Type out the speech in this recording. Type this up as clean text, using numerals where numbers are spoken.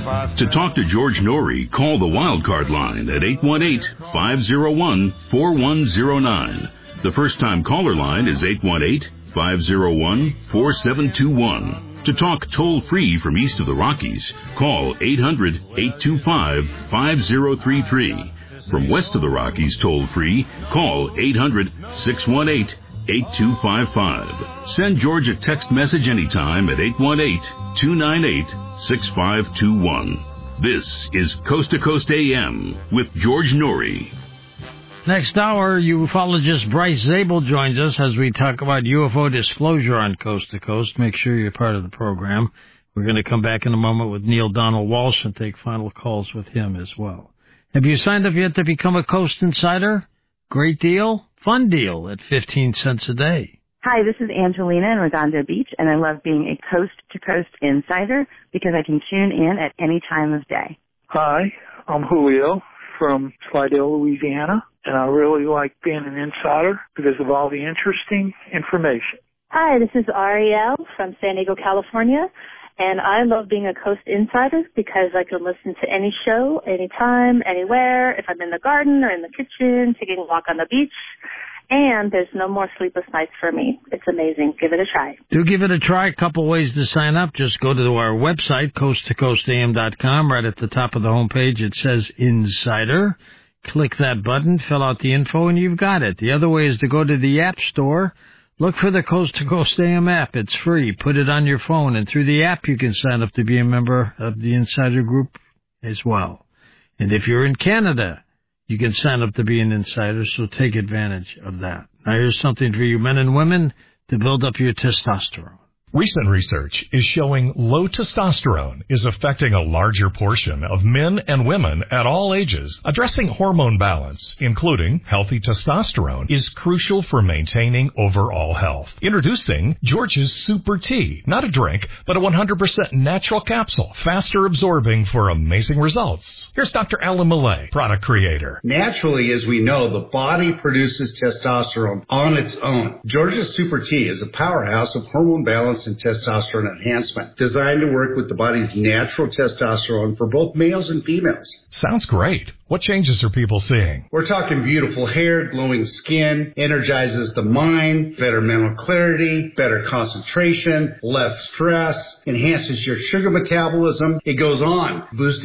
To talk to George Norrie, call the Wildcard line at 818-501-4109. The first-time caller line is 818-501-4721. To talk toll-free from east of the Rockies, call 800-825-5033. From west of the Rockies toll-free, call 800-618-8255. Send George a text message anytime at 818-298-6521. This is Coast to Coast AM with George Norrie. Next hour, ufologist Bryce Zabel joins us as we talk about UFO disclosure on Coast to Coast. Make sure you're part of the program. We're going to come back in a moment with Neil Donald Walsh and take final calls with him as well. Have you signed up yet to become a Coast Insider? Great deal, fun deal at 15 cents a day. Hi, this is Angelina in Redondo Beach, and I love being a coast-to-coast insider because I can tune in at any time of day. Hi, I'm Julio from Slidell, Louisiana, and I really like being an insider because of all the interesting information. Hi, this is Ariel from San Diego, California, and I love being a Coast Insider because I can listen to any show, anytime, anywhere, if I'm in the garden or in the kitchen, taking a walk on the beach. And there's no more sleepless nights for me. It's amazing. Give it a try. Do give it a try. A couple ways to sign up. Just go to our website, coasttocoastam.com. Right at the top of the homepage, it says Insider. Click that button, fill out the info, and you've got it. The other way is to go to the App Store. Look for the Coast to Coast AM app. It's free. Put it on your phone, and through the app you can sign up to be a member of the Insider Group as well. And if you're in Canada, you can sign up to be an insider, so take advantage of that. Now here's something for you men and women to build up your testosterone. Recent research is showing low testosterone is affecting a larger portion of men and women at all ages. Addressing hormone balance, including healthy testosterone, is crucial for maintaining overall health. Introducing George's Super Tea. Not a drink, but a 100% natural capsule, faster absorbing for amazing results. Here's Dr. Alan Millay, product creator. Naturally, as we know, the body produces testosterone on its own. George's Super Tea is a powerhouse of hormone balance and testosterone enhancement, designed to work with the body's natural testosterone for both males and females. Sounds great. What changes are people seeing? We're talking beautiful hair, glowing skin, energizes the mind, better mental clarity, better concentration, less stress, enhances your sugar metabolism. It goes on, boosting